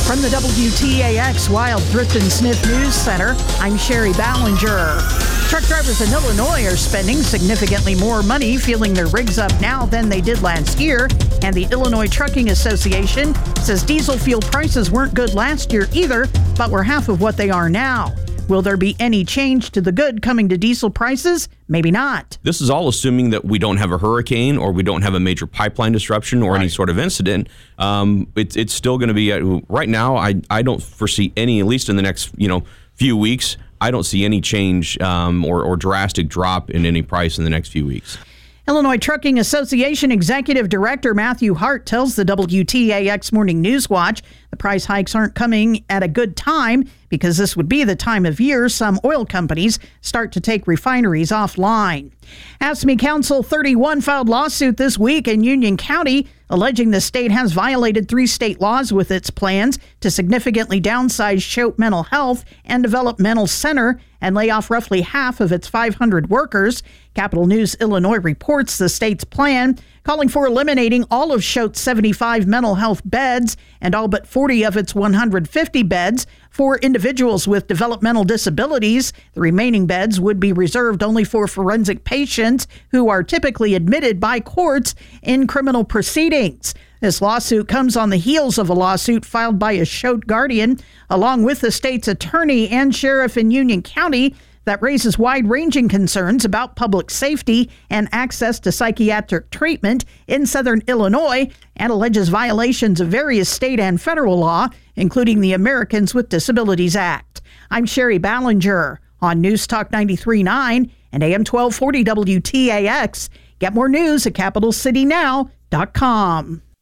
From the WTAX Wild Thrift and Sniff News Center, I'm Sherry Ballinger. Truck drivers in Illinois are spending significantly more money fueling their rigs up now than they did last year, and the Illinois Trucking Association says diesel fuel prices weren't good last year either, but were half of what they are now. Will there be any change to the good coming to diesel prices? Maybe not. This is all assuming that we don't have a hurricane or we don't have a major pipeline disruption or any sort of incident. It's still going to be, right now, I don't foresee any, at least in the next few weeks, I don't see any change or drastic drop in any price in the next few weeks. Illinois Trucking Association Executive Director Matthew Hart tells the WTAX Morning News Watch the price hikes aren't coming at a good time because this would be the time of year some oil companies start to take refineries offline. AFSCME Council 31 filed lawsuit this week in Union County alleging the state has violated 3 state laws with its plans to significantly downsize Choate Mental Health and Developmental Center and lay off roughly half of its 500 workers. Capital News Illinois reports the state's plan, calling for eliminating all of Choate's 75 mental health beds and all but 40 of its 150 beds for individuals with developmental disabilities. The remaining beds would be reserved only for forensic patients who are typically admitted by courts in criminal proceedings. This lawsuit comes on the heels of a lawsuit filed by a Choate guardian, along with the state's attorney and sheriff in Union County, that raises wide-ranging concerns about public safety and access to psychiatric treatment in southern Illinois and alleges violations of various state and federal law, including the Americans with Disabilities Act. I'm Sherry Ballinger on News Talk 93.9 and AM 1240 WTAX. Get more news at CapitalCityNow.com.